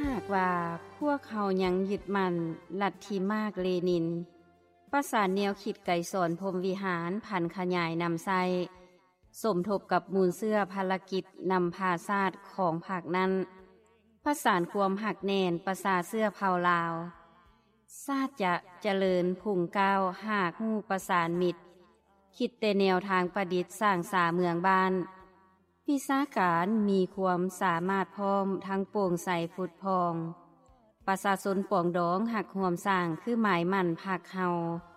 หากว่าพวกเขายังยึดมั่นลัทธิมาร์กเลนินประสานแนวคิดไกสอนพรหมวิหารพันขยายนำไส้สมทบกับมูลเสื้อภารกิจนำพาชาติของภาคนั้นประสานความหักแน่นประสาเสื้อเผาลาวชาติจะเจริญพุ่งก้าวหากหูประสานมิตรคิดแต่แนวทางประดิษฐ์สร้างสาเมืองบ้านวิชาการมีความสามารถพร้อมทั้งโปร่งใสฟุดพองประชาชนปวงดองหักห่วมสร้างคือหมายมั่นภาคเฮา